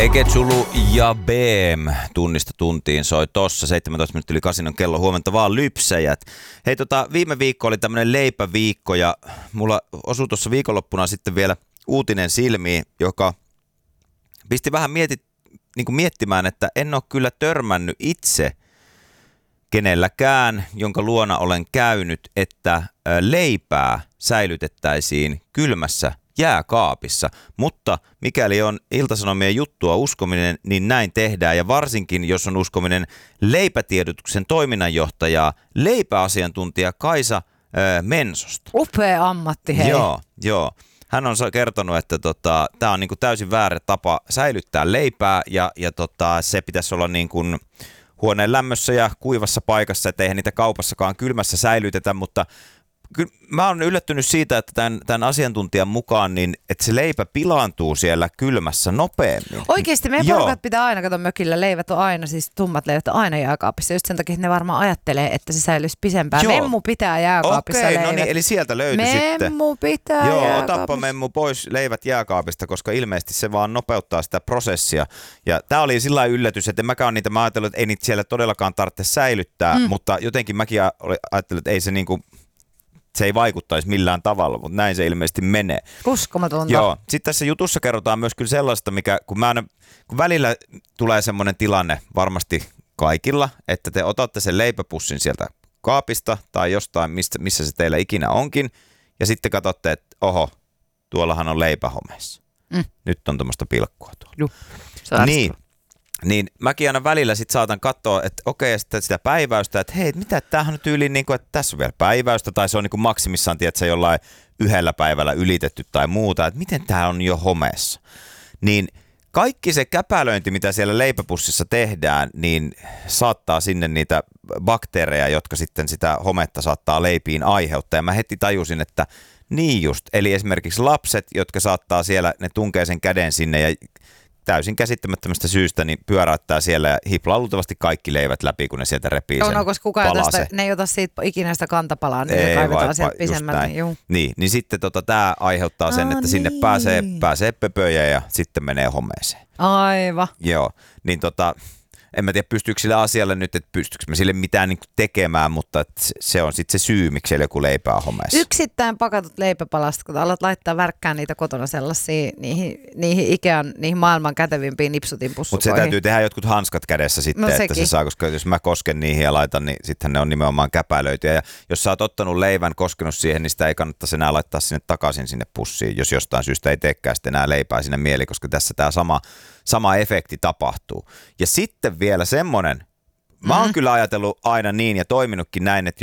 Eke Zulu ja BM tunnista tuntiin soi tossa 17 minuuttia yli 8 on kello. Huomenta vaan lypsäjät. Hei viime viikko oli tämmönen leipäviikko ja mulla osui tuossa viikonloppuna sitten vielä uutinen silmiin, joka pisti vähän miettimään, että en ole kyllä törmännyt itse kenelläkään, jonka luona olen käynyt, että leipää säilytettäisiin kylmässä jääkaapissa, mutta mikäli on Ilta-Sanomien juttua uskominen, niin näin tehdään ja varsinkin jos on uskominen leipätiedotuksen toiminnanjohtajaa, leipäasiantuntija Kaisa Mensosta. Upea ammatti, hei. Joo. Hän on kertonut, että tämä on niinku täysin väärä tapa säilyttää leipää ja se pitäisi olla niin kuin huoneen lämmössä ja kuivassa paikassa, että eihän niitä kaupassakaan kylmässä säilytetä, mutta kyllä mä oon yllättynyt siitä, että tämän asiantuntijan mukaan, niin että se leipä pilaantuu siellä kylmässä nopeammin. Oikeasti meidän porukat pitää aina, kato mökillä, leivät on aina, siis tummat leivät on aina jääkaapissa. Just sen takia, että ne varmaan ajattelee, että se säilyisi pisempään. Joo. Memmu pitää jääkaapissa leivät. No niin, eli sieltä löytyi sitten. Memmu pitää jääkaapissa. Otappa memmu pois leivät jääkaapista, koska ilmeisesti se vaan nopeuttaa sitä prosessia. Ja tää oli sillä lailla yllätys, että mä ajatellut, että ei niitä siellä todellakaan tarvitse säilyttää, mutta jotenkin mäkin ajattelin, että ei se niinku se ei vaikuttaisi millään tavalla, mutta näin se ilmeisesti menee. Uskomatonta. Joo. Sitten tässä jutussa kerrotaan myös kyllä sellaista, kun välillä tulee semmoinen tilanne varmasti kaikilla, että te otatte sen leipäpussin sieltä kaapista tai jostain, missä se teillä ikinä onkin, ja sitten katsotte, että oho, tuollahan on leipähomeessa. Nyt on tuommoista pilkkua tuolla. Niin mäkin aina välillä sit saatan katsoa, että okei, sitä päiväystä, että hei, mitä tämähän on tyyliin, niin kuin, että tässä on vielä päiväystä, tai se on niin kuin maksimissaan, tiedätkö, jollain yhdellä päivällä ylitetty tai muuta, että miten tämä on jo homeessa. Niin kaikki se käpälöinti, mitä siellä leipäpussissa tehdään, niin saattaa sinne niitä bakteereja, jotka sitten sitä hometta saattaa leipiin aiheuttaa. Ja mä heti tajusin, että niin just, eli esimerkiksi lapset, jotka saattaa siellä, ne tunkee sen käden sinne ja täysin käsittämättömästä syystä niin pyöräyttää siellä ja hiplaa luultavasti kaikki leivät läpi, kun ne sieltä repii sen koska ne ei ota siitä ikinä sitä kantapalaa, niin ei, kaivetaan sieltä pisemmältä. Niin sitten tämä aiheuttaa sen, että sinne pääsee pöpöjä ja sitten menee homeeseen. Aivan. Joo, niin en mä tiedä, pystyykö sille asialle nyt, että pystyykö mä sille mitään niin tekemään, mutta se on sitten se syy, miksi siellä joku leipää homeessa. Yksittäin pakatut leipäpalastot, kun alat laittaa värkkään niitä kotona sellaisia, niihin maailman kätevimpiin nipsutinpussukoihin. Mutta se täytyy tehdä jotkut hanskat kädessä sitten, että se saa, koska jos mä kosken niihin ja laitan, niin sittenhän ne on nimenomaan käpälöityjä. Ja jos sä oot ottanut leivän, koskenut siihen, niin sitä ei kannattaisi enää laittaa sinne takaisin sinne pussiin, jos jostain syystä ei teekään sitten enää leipää sinne mieli, koska tässä tämä sama efekti tapahtuu. Ja sitten vielä semmoinen, mä oon kyllä ajatellut aina niin ja toiminutkin näin, että